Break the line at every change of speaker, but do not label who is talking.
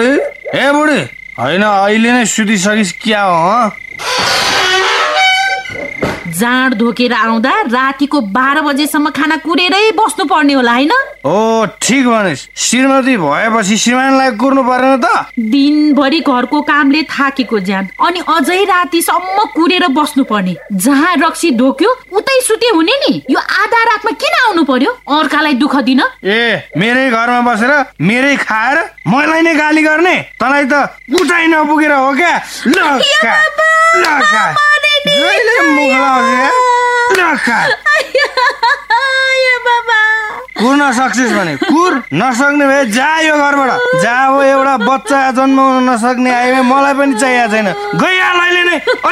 ए बुढी होइन अहिले नै सुतिसकिस् क्या हो?
जाँड धोकेर आउँदा रातिको 12 बजेसम्म खाना कुरेरै बस्नु पर्ने होला हैन?
ओ ठिक भनिस्। श्रीमती भएपछि श्रीमानलाई कुर्नु पर्दैन त?
दिनभरि घरको कामले थाकेको ज्यान अनि अझै रातिसम्म कुरेर बस्नु पर्ने। जहाँ रक्सी ढोक्यो उतै सुते हुने नि। यो आधा रातमा किन आउनु पर्यो अर्कालाई दुःख दिन?
ए मेरै घरमा बसेर मेरै खाएर मलाई नै गाली गर्ने? तँलाई त उठाइ नपुगेर हो क्या? कुर्न सक्छस् भने कुर, नसक्ने भए जा यो घरबाट। जा हो, एउटा बच्चा जन्माउन नसक्ने आयो मलाई पनि चाहिएको छैन। गइहाल अहिले नै।